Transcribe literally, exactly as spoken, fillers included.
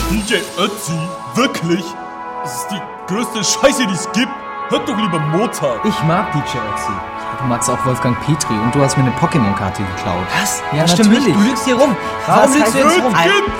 D J Ötzi? Wirklich? Das ist die größte Scheiße, die es gibt. Hört doch lieber Mozart. Ich mag D J Ötzi. Ja, du magst auch Wolfgang Petri und du hast mir eine Pokémon-Karte geklaut. Was? Ja, das stimmt natürlich. nicht. Du lügst hier rum. Warum Was lügst du heißt jetzt rum? Kind